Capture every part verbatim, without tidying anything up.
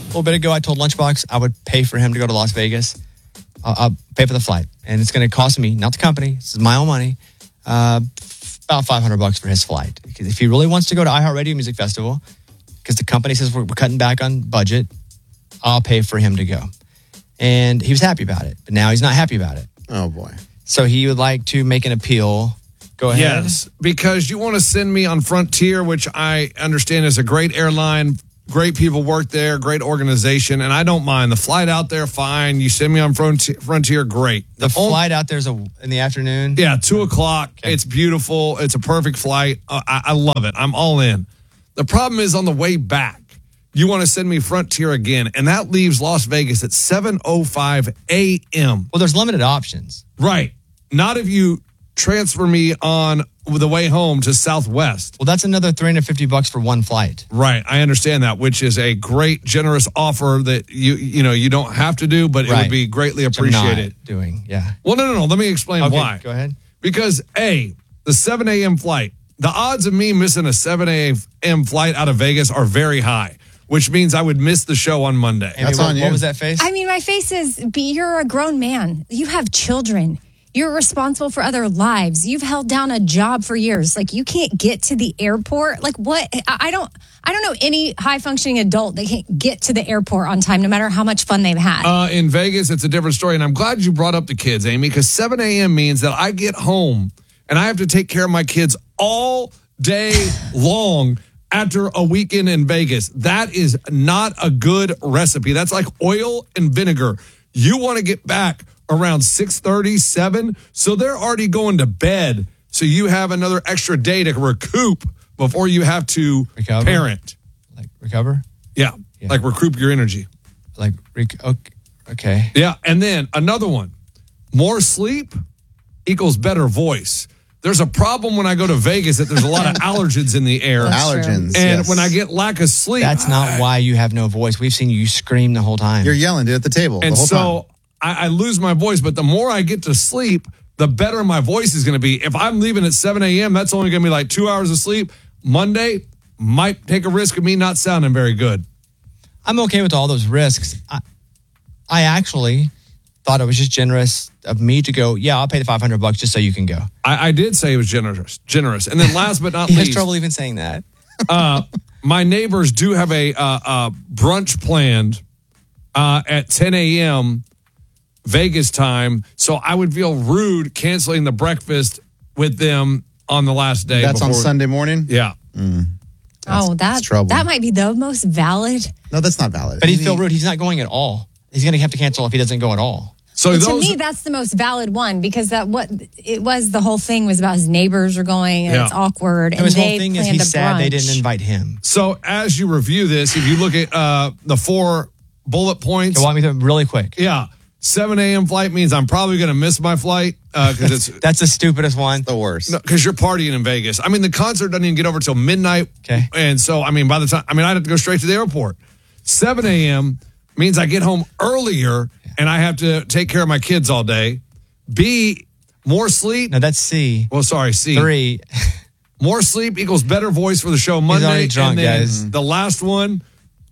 little bit ago, I told Lunchbox I would pay for him to go to Las Vegas. I'll, I'll pay for the flight. And it's going to cost me, not the company, this is my own money, uh, about five hundred bucks for his flight. Because if he really wants to go to iHeartRadio Music Festival, because the company says we're, we're cutting back on budget, I'll pay for him to go. And he was happy about it. But now he's not happy about it. Oh, boy. So he would like to make an appeal. Go ahead. Yes, because you want to send me on Frontier, which I understand is a great airline. Great people work there, great organization, and I don't mind. The flight out there, fine. You send me on Frontier, Frontier great. The, the flight out there's a in the afternoon? Yeah, two o'clock. Okay. It's beautiful. It's a perfect flight. Uh, I, I love it. I'm all in. The problem is on the way back, you want to send me Frontier again, and that leaves Las Vegas at seven oh five a.m. Well, there's limited options. Right. Not if you transfer me on the way home to Southwest. Well, that's another three hundred fifty bucks for one flight. Right. I understand that, which is a great, generous offer that you you know you don't have to do, but right. It would be greatly appreciated. Not doing, yeah. Well, no, no, no. Let me explain okay, why. Go ahead. Because A, the seven a.m. flight, the odds of me missing a seven a.m. flight out of Vegas are very high, which means I would miss the show on Monday. Amy, That's what, on you. What was that face? I mean, my face is, you're a grown man. You have children. You're responsible for other lives. You've held down a job for years. Like, you can't get to the airport. Like, what? I don't I don't know any high-functioning adult that can't get to the airport on time, no matter how much fun they've had. Uh, in Vegas, it's a different story. And I'm glad you brought up the kids, Amy, because seven a.m. means that I get home and I have to take care of my kids all day long after a weekend in Vegas. That is not a good recipe. That's like oil and vinegar. You want to get back around six thirty, seven, so they're already going to bed. So you have another extra day to recoup before you have to recover? parent. Like recover? Yeah, yeah. Like recoup your energy. Like, rec- okay. Yeah, and then another one. More sleep equals better voice. There's a problem when I go to Vegas that there's a lot of allergens in the air. That's allergens. True. And yes. when I get lack of sleep. That's not I, why you have no voice. We've seen you scream the whole time. You're yelling, dude, at the table. And the whole so time. I, I lose my voice, but the more I get to sleep, the better my voice is going to be. If I'm leaving at seven a.m., that's only going to be like two hours of sleep. Monday might take a risk of me not sounding very good. I'm okay with all those risks. I, I actually thought it was just generous of me to go, yeah, I'll pay the five hundred bucks just so you can go. I, I did say it was generous. Generous. And then last but not he least. has trouble even saying that. uh, my neighbors do have a uh, uh, brunch planned uh, at ten a.m. Vegas time. So I would feel rude canceling the breakfast with them on the last day. That's before. on Sunday morning? Yeah. Mm. That's, oh, that, that's trouble. That might be the most valid. No, that's not valid. But he'd feel rude. He's not going at all. He's going to have to cancel if he doesn't go at all. So well, those, to me, that's the most valid one because that what it was. The whole thing was about his neighbors are going and yeah. it's awkward. And and his they whole thing is planned he's a sad brunch. they didn't invite him. So as you review this, if you look at uh, the four bullet points. You want me to really quick? Yeah. seven a.m. flight means I'm probably going to miss my flight because uh, it's that's the stupidest one. The worst. Because no, you're partying in Vegas. I mean, the concert doesn't even get over till midnight. Okay. And so, I mean, by the time, I mean, I'd have to go straight to the airport. seven a.m. means I get home earlier yeah. and I have to take care of my kids all day. B, more sleep. No, that's C. Well, sorry, C. Three. More sleep equals better voice for the show Monday. He's already drunk, and then guys. The last one,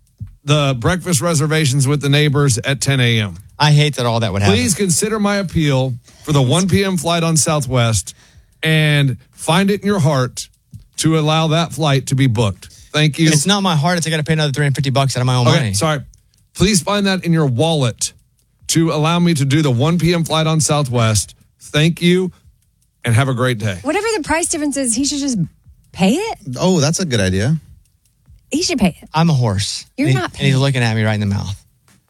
the breakfast reservations with the neighbors at ten a.m. I hate that all that would happen. Please consider my appeal for the one p.m. flight on Southwest and find it in your heart to allow that flight to be booked. Thank you. It's not my heart. It's I got to pay another three hundred fifty bucks out of my own okay, money. Sorry. Please find that in your wallet to allow me to do the one p.m. flight on Southwest. Thank you and have a great day. Whatever the price difference is, he should just pay it. Oh, that's a good idea. He should pay it. I'm a horse. You're and not he, And he's looking at me right in the mouth.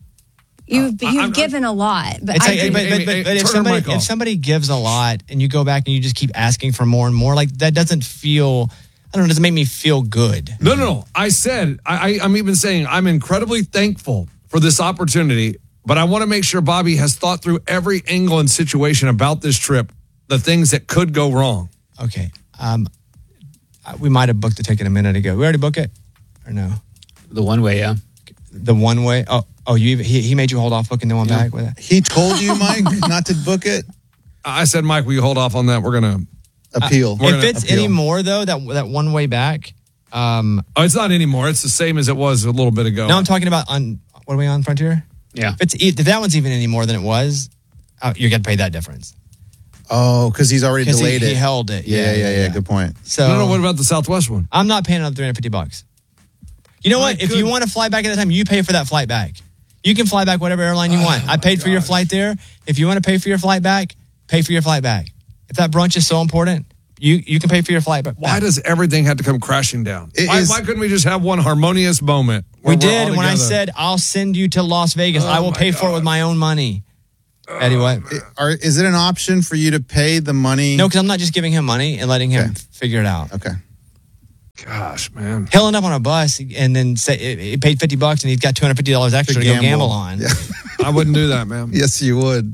You've, uh, you've I'm, given I'm, a lot. But, it's I like, but, but, but, but if, somebody, if somebody gives a lot and you go back and you just keep asking for more and more, like that doesn't feel, I don't know, it doesn't make me feel good. No, no, no. I said, I, I, I'm even saying I'm incredibly thankful for this opportunity, but I want to make sure Bobby has thought through every angle and situation about this trip, the things that could go wrong. Okay. Um, we might have booked the ticket a minute ago. We already booked it? Or no? The one way, yeah. The one way? Oh, oh, you he, he made you hold off booking the one yeah. back with it? He told you, Mike, not to book it? I said, Mike, will you hold off on that? We're going to appeal. Uh, if it's appeal. any more, though, that that one way back. Um, oh, it's not anymore. It's the same as it was a little bit ago. No, I'm talking about on What are we on, Frontier? Yeah. If, it's, if that one's even any more than it was, uh, you're going to pay that difference. Oh, because he's already 'Cause he- delayed he it. held it. Yeah, Yeah, yeah, yeah, yeah. yeah. Good point. So No, no, what about the Southwest one? I'm not paying another three hundred fifty bucks. You know My what? If you good- want to fly back at the time, you pay for that flight back. You can fly back whatever airline you want. I paid for your flight there. If you want to pay for your flight back, pay for your flight back. If that brunch is so important, you, you can pay for your flight back. Why does everything have to come crashing down? It Why, is- why couldn't we just have one harmonious moment? where we we're did all when I together? said I'll send you to Las Vegas. Oh, I will my pay for it God. with my own money. Eddie, what? It- are, is it an option for you to pay the money? No, because I'm not just giving him money and letting him Okay. figure it out. Okay. Gosh, man. He'll end up on a bus and then say he paid fifty bucks and he's got two hundred fifty dollars extra to, go gamble on. Yeah. I wouldn't do that, man. Yes, you would.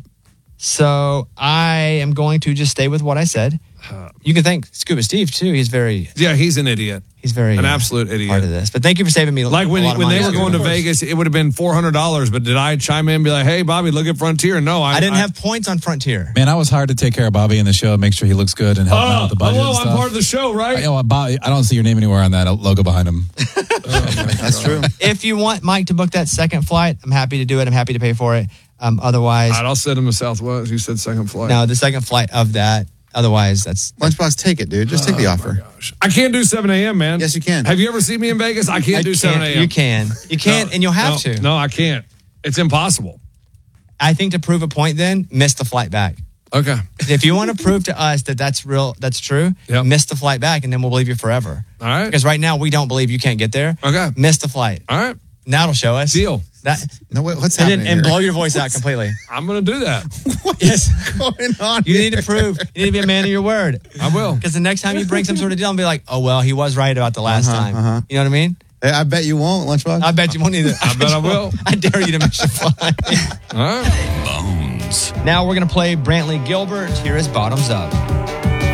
So I am going to just stay with what I said. You can thank Scuba Steve too. He's very, Yeah, he's an idiot. he's very An uh, absolute idiot. part of this. But thank you for saving me. Like when a lot of when money, they were Scuba. going to Vegas, it would have been four hundred dollars. But did I chime in and be like, hey, Bobby, look at Frontier? No, I, I didn't have points on Frontier. Man, I was hired to take care of Bobby in the show, make sure he looks good and help him out Oh, with the budget hello, and I'm stuff. part of the show, right? I, oh, Bobby, I don't see your name anywhere on that logo behind him. That's true. If you want Mike to book that second flight, I'm happy to do it. I'm happy to pay for it. Um, otherwise, All right, I'll send him to Southwest. You said second flight. no, the second flight of that. Otherwise, that's Lunchbox, take it, dude. Just take the offer. I can't do seven a.m., man. Yes, you can. Have you ever seen me in Vegas? I can't I do can't- seven a.m. You can, you can, No, and you'll have no, to. No, I can't. It's impossible. I think to prove a point, then miss the flight back. Okay. If you want to prove to us that that's real, that's true, Yep. miss the flight back, and then we'll believe you forever. All right. Because right now we don't believe you can't get there. Okay. Miss the flight. All right. Now it'll show us. Deal. That No, wait, what's and, happening then, and here? blow your voice out completely. I'm going to do that. Yes. going on You need here? to prove. You need to be a man of your word. I will. Because the next time you bring some sort of deal, and be like, oh well, he was right about the last Uh-huh, time. uh-huh. You know what I mean? Hey, I bet you won't, Lunchbox. I bet you won't either. I bet I will. I dare you to miss your flight. All right. Bones. Now we're gonna play Brantley Gilbert. Here is Bottoms Up.